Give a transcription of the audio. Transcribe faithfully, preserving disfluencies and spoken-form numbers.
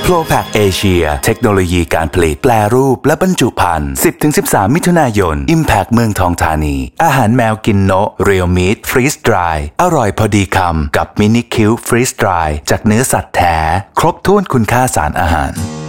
โปรแพคเอเชียเทคโนโลยีการผลิตแปรรูปและบรรจุภัณฑ์ สิบถึงสิบสาม มิถุนายน Impact เมืองทองธานีอาหารแมวกินโนะเรียลมีทฟรีสดรายอร่อยพอดีคำกับมินิคิวฟรีสดรายจากเนื้อสัตว์แท้ครบถ้วนคุณค่าสารอาหาร